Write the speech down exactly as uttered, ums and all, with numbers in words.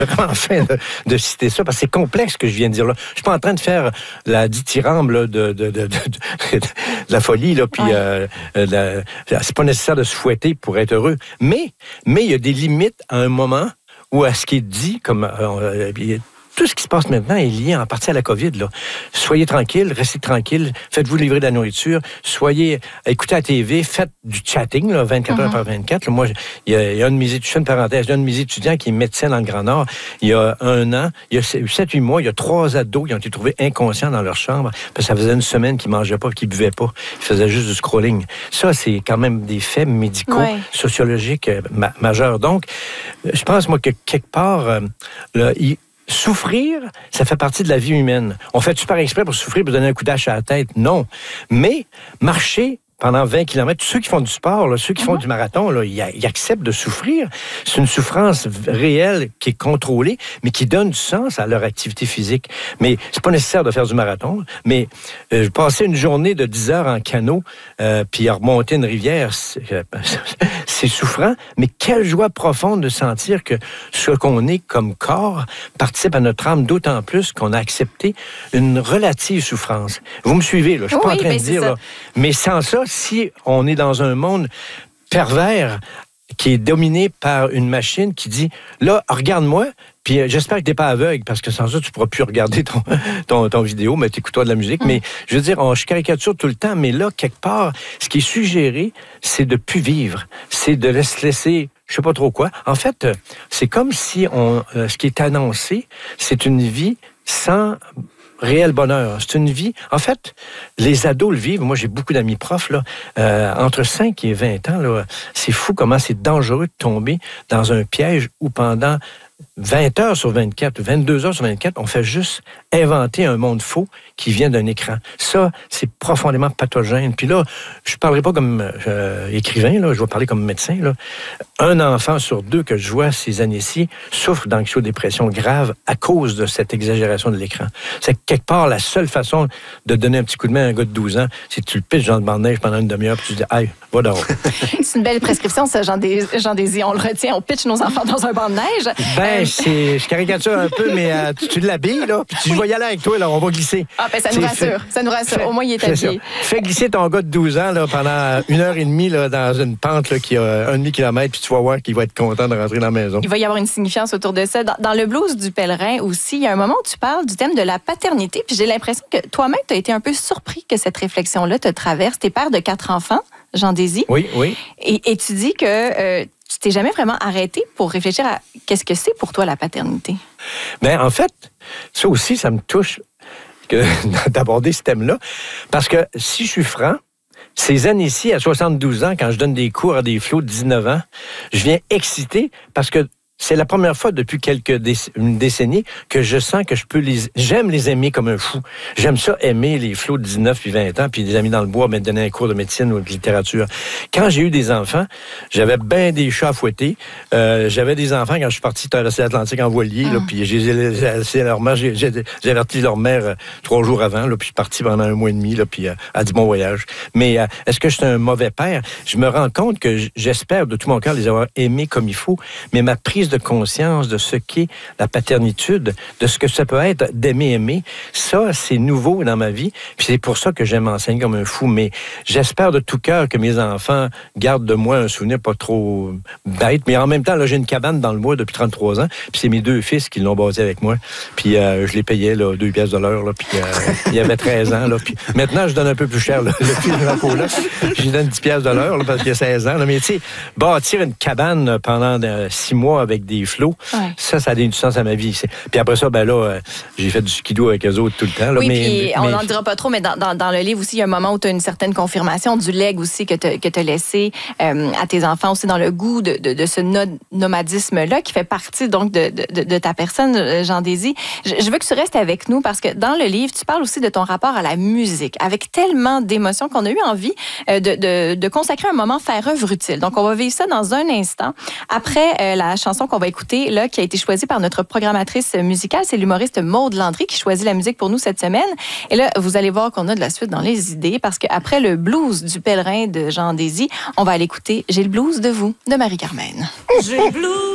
enfin de, de citer ça, parce que c'est complexe ce que je viens de dire là. Je suis pas en train de faire la dithyrambe là, de, de, de, de, de, de la folie, là, puis ouais. euh, la, c'est pas nécessaire de se fouetter pour être heureux. Mais, mais il y a des limites à un moment où à ce qui est dit, comme euh, tout ce qui se passe maintenant est lié en partie à la COVID. Là. Soyez tranquille, restez tranquille, faites-vous livrer de la nourriture, soyez, écoutez la T V, faites du chatting, là, vingt-quatre mm-hmm. heures par vingt-quatre. Là, moi, il y, a, il y a un de mes étudiants, une parenthèse, il y a un de mes étudiants qui est médecin dans le Grand Nord. Il y a un an, il y a sept huit mois, il y a trois ados qui ont été trouvés inconscients dans leur chambre parce que ça faisait une semaine qu'ils ne mangeaient pas, qu'ils ne buvaient pas. Ils faisaient juste du scrolling. Ça, c'est quand même des faits médicaux, ouais. sociologiques euh, ma- majeurs. Donc, je pense, moi, que quelque part, euh, là, il souffrir, ça fait partie de la vie humaine. On fait super exprès pour souffrir, pour donner un coup d'âge à la tête? Non. Mais marcher pendant vingt kilomètres, ceux qui font du sport, là, ceux qui font mm-hmm. du marathon, là, ils, ils acceptent de souffrir. C'est une souffrance réelle qui est contrôlée, mais qui donne du sens à leur activité physique. Mais c'est pas nécessaire de faire du marathon. Mais euh, passer une journée de dix heures en canot, euh, puis à remonter une rivière, c'est, euh, c'est souffrant. Mais quelle joie profonde de sentir que ce qu'on est comme corps participe à notre âme, d'autant plus qu'on a accepté une relative souffrance. Vous me suivez, là? Je suis oui, pas en train de dire, là. Mais sans ça, si on est dans un monde pervers qui est dominé par une machine qui dit « Là, regarde-moi, puis euh, j'espère que t'es pas aveugle, parce que sans ça, tu pourras plus regarder ton, ton, ton vidéo, mais t'écoutes-toi de la musique. Mm. » Mais je veux dire, on, je caricature tout le temps, mais là, quelque part, ce qui est suggéré, c'est de plus vivre. C'est de se laisser, je sais pas trop quoi. En fait, c'est comme si on, euh, ce qui est annoncé, c'est une vie sans réel bonheur. C'est une vie... En fait, les ados le vivent. Moi, j'ai beaucoup d'amis profs, là. Euh, entre cinq et vingt ans, là, c'est fou comment c'est dangereux de tomber dans un piège où pendant vingt heures sur vingt-quatre, vingt-deux heures sur vingt-quatre, on fait juste inventer un monde faux qui vient d'un écran. Ça, c'est profondément pathogène. Puis là, je ne parlerai pas comme euh, écrivain, là, je vais parler comme médecin. Là. Un enfant sur deux que je vois ces années-ci souffre d'anxio-dépression grave à cause de cette exagération de l'écran. C'est quelque part la seule façon de donner un petit coup de main à un gars de douze ans, c'est que tu le pitches dans le banc de neige pendant une demi-heure puis tu dis « Hey, va dehors. » C'est une belle prescription, ça, Jean Désir. On le retient, on pitch nos enfants dans un banc de neige. Ben, c'est, je caricature un peu, mais euh, tu, tu l'habilles, là, puis tu vas y aller avec toi, là, on va glisser. Ah, ben ça nous c'est rassure, fait, ça nous rassure. Fait, au moins, il est habillé. Fais glisser ton gars de douze ans, là, pendant une heure et demie, là, dans une pente, là, qui a un demi-kilomètre, puis tu vas voir qu'il va être content de rentrer dans la maison. Il va y avoir une signifiance autour de ça. Dans, dans le blues du pèlerin aussi, il y a un moment où tu parles du thème de la paternité, puis j'ai l'impression que toi-même, tu as été un peu surpris que cette réflexion-là te traverse. T'es père de quatre enfants, Jean Désir. Oui, oui. Et, et tu dis que euh, tu t'es jamais vraiment arrêté pour réfléchir à qu'est-ce que c'est pour toi la paternité? Bien, en fait, ça aussi, ça me touche que, d'aborder ce thème-là. Parce que si je suis franc, ces années-ci, à soixante-douze ans, quand je donne des cours à des flots de dix-neuf ans, je viens excité parce que c'est la première fois depuis quelques déc- une décennie que je sens que je peux les... J'aime les aimer comme un fou. J'aime ça, aimer les flots de dix-neuf puis vingt ans, puis des amis dans le bois, me donner un cours de médecine ou de littérature. Quand j'ai eu des enfants, j'avais bien des chats à fouetter. Euh, j'avais des enfants quand je suis parti traverser l'Atlantique en voilier, ah. là, puis j'ai, j'ai, leur mère, j'ai, j'ai, j'ai averti leur mère euh, trois jours avant, là, puis je suis parti pendant un mois et demi, là, puis euh, elle a dit bon voyage. Mais euh, est-ce que je suis un mauvais père? Je me rends compte que j'espère de tout mon cœur les avoir aimés comme il faut, mais ma prise de conscience de ce qu'est la paternitude, de ce que ça peut être d'aimer aimer, ça, c'est nouveau dans ma vie. Puis c'est pour ça que j'aime enseigner comme un fou. Mais j'espère de tout cœur que mes enfants gardent de moi un souvenir pas trop bête. Mais en même temps, là, j'ai une cabane dans le bois depuis trente-trois ans. Puis c'est mes deux fils qui l'ont bâti avec moi. Puis euh, je les payais là, deux piastres de l'heure. Là, puis euh, il y avait treize ans. Là, puis maintenant, je donne un peu plus cher là, le prix de drapeau là. Je donne dix piastres de l'heure là, parce qu'il y a seize ans. Là. Mais tu sais, bâtir une cabane pendant euh, six mois avec des flots, ouais. ça, ça a donné du sens à ma vie. C'est... Puis après ça, ben là, euh, j'ai fait du skidoo avec eux autres tout le temps. Là, oui, mais, puis mais, on mais... n'en dira pas trop, mais dans, dans, dans le livre aussi, il y a un moment où tu as une certaine confirmation du legs aussi que tu as laissé euh, à tes enfants, aussi dans le goût de, de, de ce no- nomadisme-là qui fait partie donc de, de, de ta personne, Jean Désir. Je, je veux que tu restes avec nous parce que dans le livre, tu parles aussi de ton rapport à la musique, avec tellement d'émotions qu'on a eu envie euh, de, de, de consacrer un moment faire œuvre utile. Donc, on va vivre ça dans un instant. Après euh, la chanson qu'on va écouter, là, qui a été choisie par notre programmatrice musicale, c'est l'humoriste Maude Landry qui choisit la musique pour nous cette semaine. Et là, vous allez voir qu'on a de la suite dans les idées parce qu'après le blues du pèlerin de Jean Désir, on va aller écouter J'ai le blues de vous de Marie-Carmen. J'ai le blues.